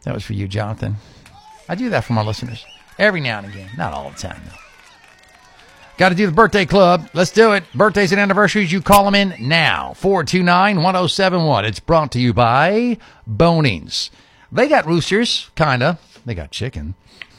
That was for you, Jonathan. I do that for my listeners every now and again. Not all the time, though. Got to do the birthday club. Let's do it. Birthdays and anniversaries, you call them in now. 429-1071. It's brought to you by Bonings. They got roosters, kind of. They got chicken.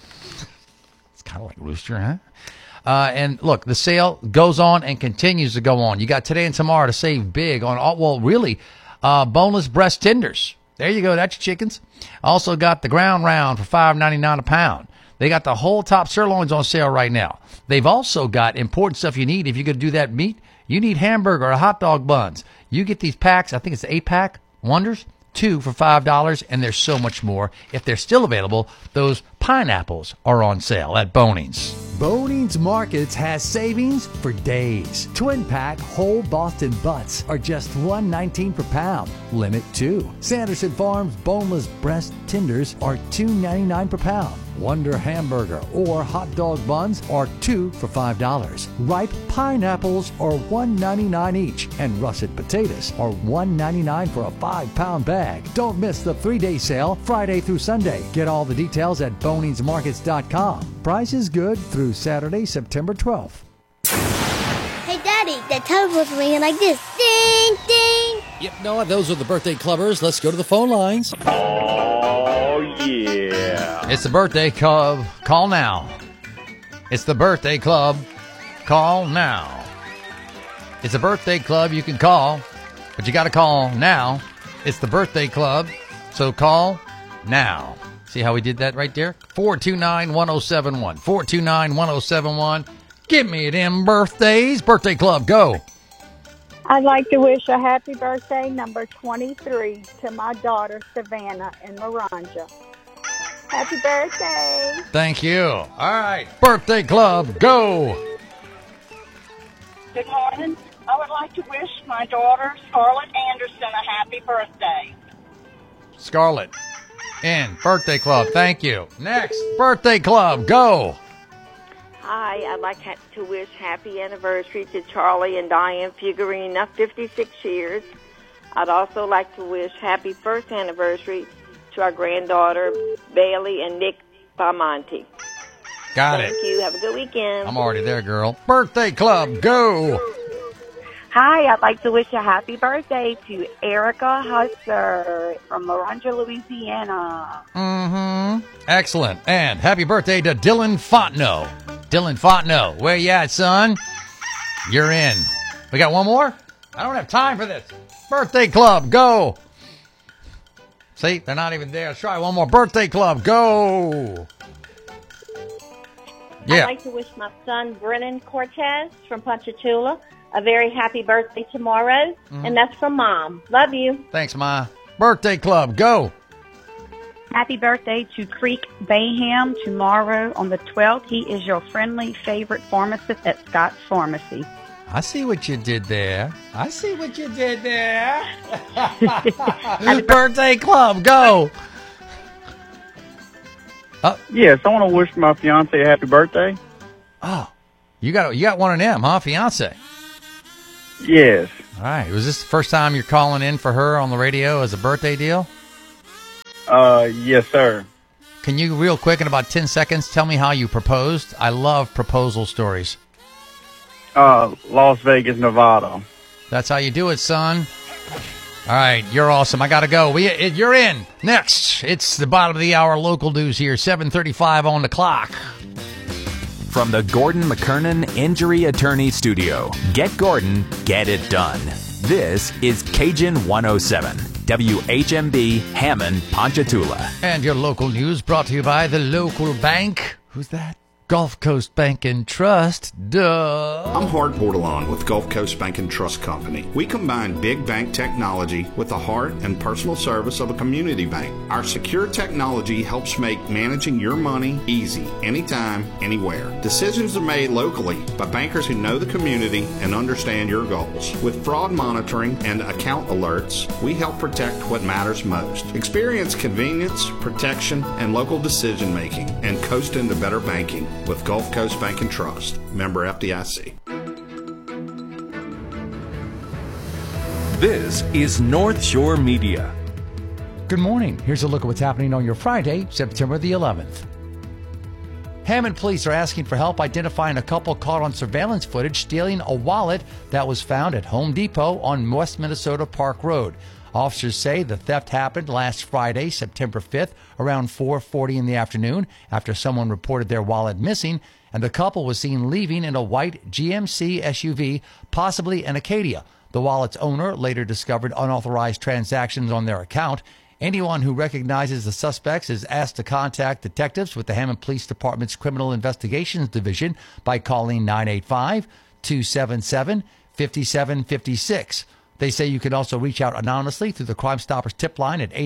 It's kind of like rooster, huh? And look, the sale goes on and continues to go on. You got today and tomorrow to save big on all, well, really, boneless breast tenders. There you go. That's your chickens. Also got the ground round for $5.99 a pound. They got the whole top sirloins on sale right now. They've also got important stuff you need. If you're going to do that meat, you need hamburger or hot dog buns. You get these packs. I think it's 8-pack Wonders. 2 for $5, and there's so much more. If they're still available, those pineapples are on sale at Bonings. Bonings Markets has savings for days. Twin-pack whole Boston butts are just $1.19 per pound. Limit 2. Sanderson Farms boneless breast tenders are $2.99 per pound. Wonder hamburger or hot dog buns are 2 for $5. Ripe pineapples are $1.99 each, and russet potatoes are $1.99 for a 5-pound bag. Don't miss the 3-day sale, Friday through Sunday. Get all the details at BoningsMarkets.com. Price is good through Saturday, September 12th. Hey, Daddy, that telephone's ringing like this. Ding, ding. Yep, Noah, those are the birthday clubbers. Let's go to the phone lines. Oh, yeah. It's the birthday club. Call now. It's the birthday club. Call now. It's a birthday club. You can call, but you got to call now. It's the birthday club, so call now. See how we did that right there? 429-1071. 429-1071. Give me them birthdays. Birthday club, go. I'd like to wish a happy birthday, number 23, to my daughter, Savannah, in Maranja. Happy birthday. Thank you. All right, birthday club, go. Good morning. I would like to wish my daughter, Scarlett Anderson, a happy birthday. Scarlett, in birthday club, thank you. Next, birthday club, go. Hi, I'd like to wish happy anniversary to Charlie and Diane Figurina, 56 years. I'd also like to wish happy first anniversary to our granddaughter, Bailey and Nick Bamonte. Got it. Thank you. Have a good weekend. I'm already there, girl. Birthday club, go. Hi, I'd like to wish a happy birthday to Erica Husser from Maranja, Louisiana. Excellent. And happy birthday to Dylan Fontenot. Dylan Fontenot, where you at, son? You're in. We got one more? I don't have time for this. Birthday club, go. See, they're not even there. Let's try one more. Birthday club, go. Yeah. I'd like to wish my son, Brennan Cortez from Ponchatoula, a very happy birthday tomorrow, and that's from Mom. Love you. Thanks, Ma. Birthday club, go. Happy birthday to Creek Bayham tomorrow on the 12th. He is your friendly favorite pharmacist at Scott's Pharmacy. I see what you did there. I see what you did there. Birthday club, go. Yes, I want to wish my fiance a happy birthday. Oh, you got one of them, huh, fiance? Yes. All right. Was this the first time you're calling in for her on the radio as a birthday deal? Yes, sir. Can you, real quick, in about 10 seconds, tell me how you proposed? I love proposal stories. Las Vegas, Nevada. That's how you do it, son. All right, you're awesome. I got to go. You're in. Next, it's the bottom of the hour local news here, 7:35 on the clock. From the Gordon McKernan Injury Attorney Studio, get Gordon, get it done. This is Cajun 107, WHMB, Hammond, Ponchatoula. And your local news brought to you by the local bank. Who's that? Gulf Coast Bank and Trust. Duh. I'm Hart Bordelon with Gulf Coast Bank and Trust Company. We combine big bank technology with the heart and personal service of a community bank. Our secure technology helps make managing your money easy, anytime, anywhere. Decisions are made locally by bankers who know the community and understand your goals. With fraud monitoring and account alerts, we help protect what matters most. Experience convenience, protection, and local decision making, and coast into better banking with Gulf Coast Bank and Trust. Member FDIC. This is North Shore Media. Good morning. Here's a look at what's happening on your Friday, September the 11th. Hammond police are asking for help identifying a couple caught on surveillance footage stealing a wallet that was found at Home Depot on West Minnesota Park Road. Officers say the theft happened last Friday, September 5th, around 4:40 in the afternoon after someone reported their wallet missing, and the couple was seen leaving in a white GMC SUV, possibly an Acadia. The wallet's owner later discovered unauthorized transactions on their account. Anyone who recognizes the suspects is asked to contact detectives with the Hammond Police Department's Criminal Investigations Division by calling 985-277-5756. They say you can also reach out anonymously through the Crime Stoppers tip line at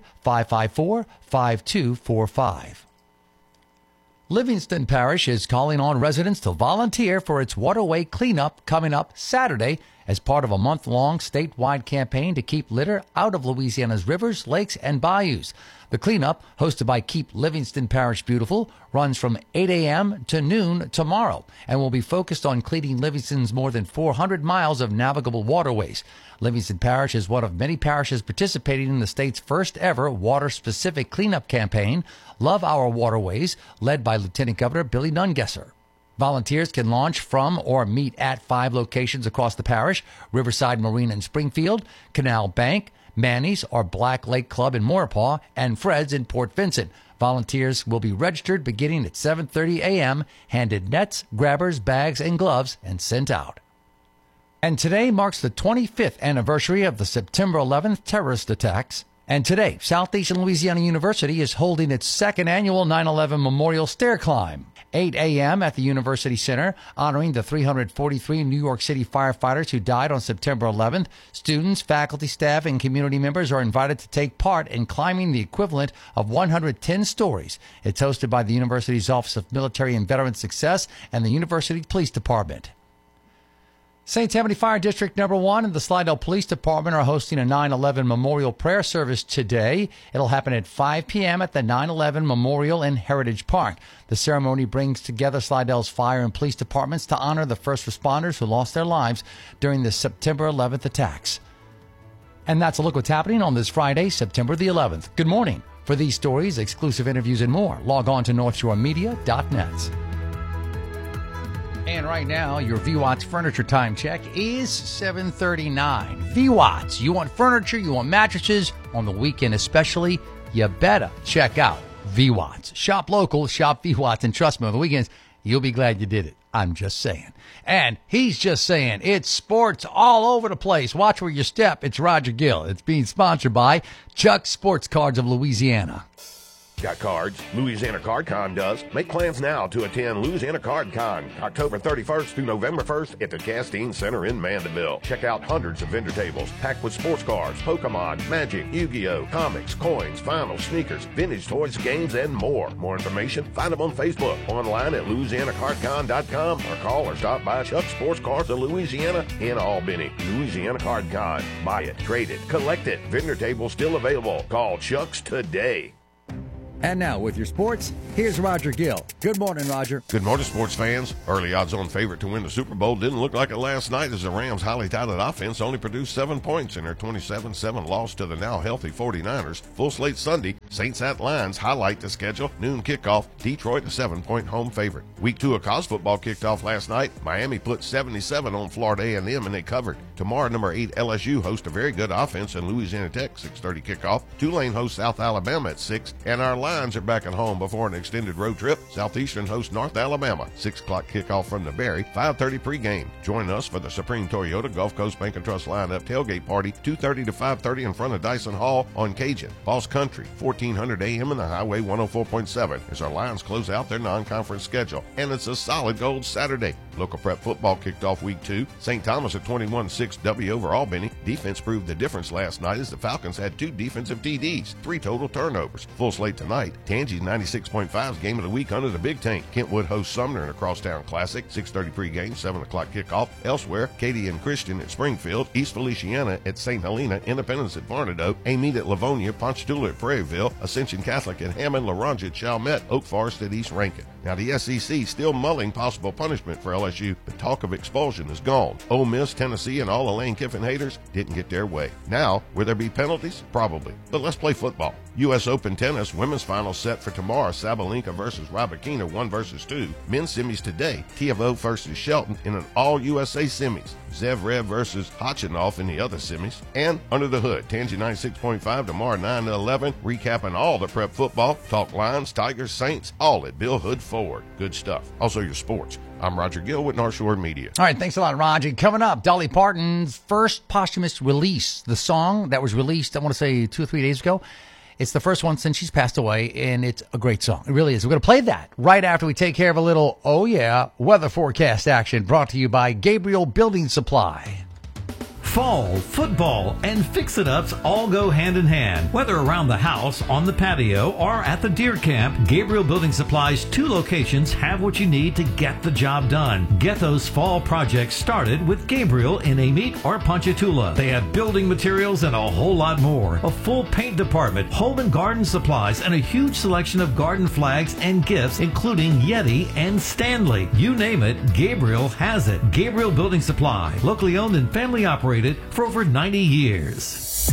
800-554-5245. Livingston Parish is calling on residents to volunteer for its waterway cleanup coming up Saturday as part of a month-long statewide campaign to keep litter out of Louisiana's rivers, lakes, and bayous. The cleanup, hosted by Keep Livingston Parish Beautiful, runs from 8 a.m. to noon tomorrow and will be focused on cleaning Livingston's more than 400 miles of navigable waterways. Livingston Parish is one of many parishes participating in the state's first ever water-specific cleanup campaign, Love Our Waterways, led by Lieutenant Governor Billy Nungesser. Volunteers can launch from or meet at 5 locations across the parish: Riverside Marina in Springfield, Canal Bank, Manny's or Black Lake Club in Maurepas, and Fred's in Port Vincent. Volunteers will be registered beginning at 7:30 a.m., handed nets, grabbers, bags, and gloves, and sent out. And today marks the 25th anniversary of the September 11th terrorist attacks. And today, Southeastern Louisiana University is holding its second annual 9/11 Memorial Stair Climb. 8 a.m. at the University Center, honoring the 343 New York City firefighters who died on September 11th. Students, faculty, staff, and community members are invited to take part in climbing the equivalent of 110 stories. It's hosted by the university's Office of Military and Veteran Success and the University Police Department. St. Tammany Fire District Number 1 and the Slidell Police Department are hosting a 9/11 Memorial Prayer Service today. It'll happen at 5 p.m. at the 9/11 Memorial in Heritage Park. The ceremony brings together Slidell's fire and police departments to honor the first responders who lost their lives during the September 11th attacks. And that's a look what's happening on this Friday, September the 11th. Good morning. For these stories, exclusive interviews, and more, log on to NorthshoreMedia.net. And right now, your VWatts furniture time check is 7:39. VWatts, you want furniture, you want mattresses, on the weekend especially, you better check out VWatts. Shop local, shop VWatts, and trust me, on the weekends, you'll be glad you did it. I'm just saying. And he's just saying, it's sports all over the place. Watch where you step. It's Roger Gill. It's being sponsored by Chuck Sports Cards of Louisiana. Got cards? Louisiana Card Con does. Make plans now to attend Louisiana Card Con, October 31st through November 1st at the Castine Center in Mandeville. Check out hundreds of vendor tables packed with sports cards, Pokemon, Magic, Yu-Gi-Oh, comics, coins, vinyl, sneakers, vintage toys, games, and more. More information? Find them on Facebook, online at LouisianaCardCon.com, or call or stop by Chuck Sports Cards of Louisiana in Albany. Louisiana Card Con. Buy it, trade it, collect it. Vendor tables still available. Call Chuck's today. And now with your sports, here's Roger Gill. Good morning, Roger. Good morning, sports fans. Early odds-on favorite to win the Super Bowl didn't look like it last night as the Rams' highly touted offense only produced 7 points in their 27-7 loss to the now healthy 49ers. Full slate Sunday, Saints at Lions highlight the schedule. Noon kickoff, Detroit a 7-point home favorite. Week 2 of college football kicked off last night. Miami put 77 on Florida A&M and they covered. Tomorrow, number 8 LSU hosts a very good offense in Louisiana Tech, 6:30 kickoff. Tulane hosts South Alabama at 6, and our Lions are back at home before an extended road trip. Southeastern hosts North Alabama, 6 o'clock kickoff from the Berry, 5:30 pregame. Join us for the Supreme Toyota Gulf Coast Bank and Trust lineup tailgate party, 2:30 to 5:30 in front of Dyson Hall on Cajun. Boss Country, 1400 AM in the Highway 104.7 as our Lions close out their non-conference schedule. And it's a solid gold Saturday. Local prep football kicked off week 2. St. Thomas a 21-6 W over Albany. Defense proved the difference last night as the Falcons had 2 defensive TDs, 3 total turnovers. Full slate tonight. Tangi's 96.5's game of the week under the Big Tank. Kentwood hosts Sumner in a Crosstown Classic, 6:30 pregame, 7 o'clock kickoff. Elsewhere, Katy and Christian at Springfield, East Feliciana at St. Helena, Independence at Varnado, Amite at Livonia, Ponchatoula at Prairieville, Ascension Catholic at Hammond, La Ronge at Chalmette, Oak Forest at East Rankin. Now the SEC still mulling possible punishment for LSU, but talk of expulsion is gone. Ole Miss, Tennessee, and all the Lane Kiffin haters didn't get their way. Now, will there be penalties? Probably. But let's play football. U.S. Open tennis, women's final set for tomorrow. Sabalenka versus Rybakina, 1-2. Men's semis today. Tiafoe versus Shelton in an all-USA semis. Zverev versus Khachanov in the other semis. And Under the Hood, Tangy 96.5 tomorrow 9 to 11. Recapping all the prep football. Talk Lions, Tigers, Saints, all at Bill Hood Ford. Good stuff. Also your sports. I'm Roger Gill with North Shore Media. All right, thanks a lot, Roger. Coming up, Dolly Parton's first posthumous release. The song that was released, I want to say 2 or 3 days ago. It's the first one since she's passed away, and it's a great song. It really is. We're going to play that right after we take care of a little, oh yeah, weather forecast action brought to you by Gabriel Building Supply. Fall, football, and fix-it-ups all go hand in hand. Whether around the house, on the patio, or at the deer camp, Gabriel Building Supply's 2 locations have what you need to get the job done. Get those fall projects started with Gabriel in Amite or Ponchatoula. They have building materials and a whole lot more. A full paint department, home and garden supplies, and a huge selection of garden flags and gifts, including Yeti and Stanley. You name it, Gabriel has it. Gabriel Building Supply, locally owned and family operated for over 90 years.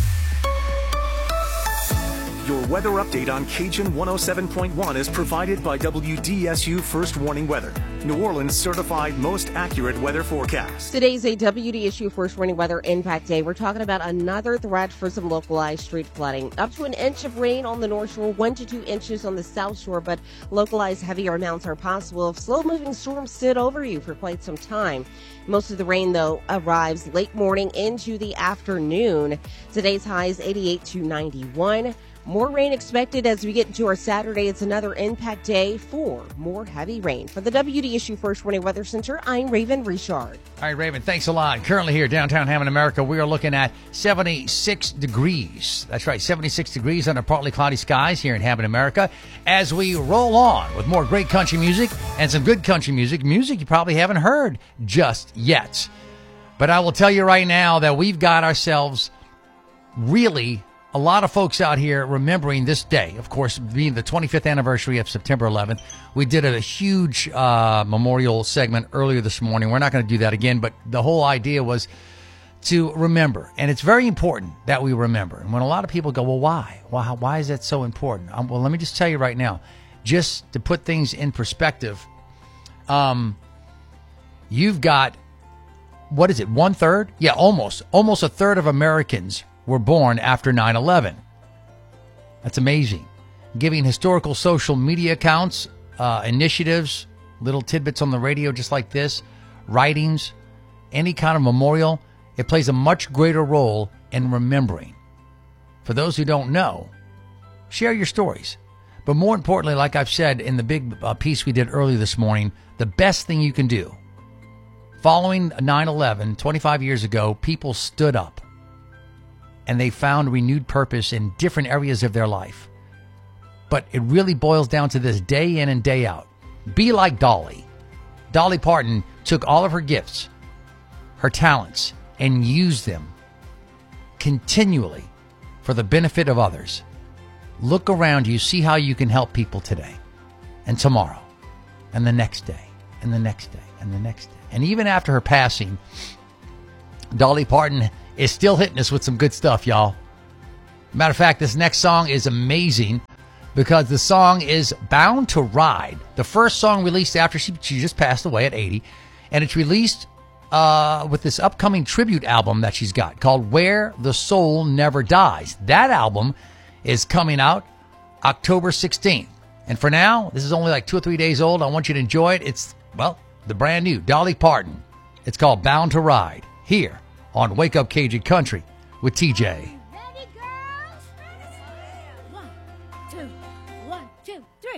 Your weather update on Cajun 107.1 is provided by WDSU First Warning Weather, New Orleans certified most accurate weather forecast. Today's a WDSU First Warning Weather Impact Day. We're talking about another threat for some localized street flooding. Up to an inch of rain on the North Shore, 1 to 2 inches on the South Shore, but localized heavier amounts are possible if slow-moving storms sit over you for quite some time. Most of the rain, though, arrives late morning into the afternoon. Today's highs 88 to 91. More rain expected as we get into our Saturday. It's another impact day for more heavy rain. For the WDSU First Warning Weather Center, I'm Raven Richard. All right, Raven, thanks a lot. Currently here downtown Hammond, America, we are looking at 76 degrees. That's right, 76 degrees under partly cloudy skies here in Hammond, America. As we roll on with more great country music and some good country music you probably haven't heard just yet. But I will tell you right now that we've got ourselves really a lot of folks out here remembering this day, of course, being the 25th anniversary of September 11th. We did a huge memorial segment earlier this morning. We're not going to do that again, but the whole idea was to remember. And it's very important that we remember. And when a lot of people go, well, why? Why is that so important? Well, let me just tell you right now, just to put things in perspective, you've got, what is it, 1/3? Yeah, almost a third of Americans were born after 9/11. That's amazing. Giving historical social media accounts, initiatives, little tidbits on the radio just like this, writings, any kind of memorial, it plays a much greater role in remembering. For those who don't know, share your stories. But more importantly, like I've said in the big piece we did earlier this morning, the best thing you can do. Following 9/11, 25 years ago, people stood up. And they found renewed purpose in different areas of their life. But it really boils down to this day in and day out. Be like Dolly. Dolly Parton took all of her gifts, her talents, and used them continually for the benefit of others. Look around you, see how you can help people today and tomorrow and the next day and the next day and the next day. And even after her passing, Dolly Parton is still hitting us with some good stuff, y'all. Matter of fact, this next song is amazing because the song is Bound to Ride. The first song released after she just passed away at 80. And it's released with this upcoming tribute album that she's got called Where the Soul Never Dies. That album is coming out October 16th. And for now, this is only like 2 or 3 days old. I want you to enjoy it. It's, well, the brand new Dolly Parton. It's called Bound to Ride here on Wake Up Cajun Country with TJ. Ready, girls? 1, 2, 1, 2, 3.